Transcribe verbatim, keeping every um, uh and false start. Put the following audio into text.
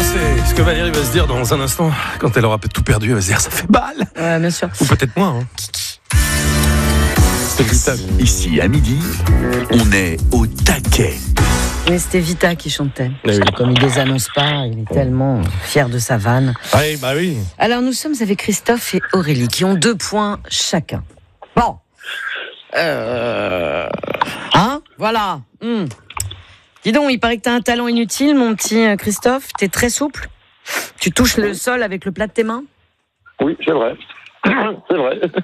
c'est ce que Valérie va se dire dans un instant. Quand elle aura tout perdu, elle va se dire ça fait balle. Ouais, bien sûr. Ou peut-être moins. Hein. C'est Vita. Ici, à midi, on est au taquet. Mais c'était Vita qui chantait. Eh oui. Comme il les annonce pas, il est tellement fier de sa vanne. Oui, bah oui. Alors nous sommes avec Christophe et Aurélie qui ont deux points chacun. Bon. Euh... Hein Voilà. Hum. Dis donc, il paraît que t'as un talent inutile, mon petit Christophe. T'es très souple. Tu touches le sol avec le plat de tes mains. Oui, c'est vrai. C'est vrai.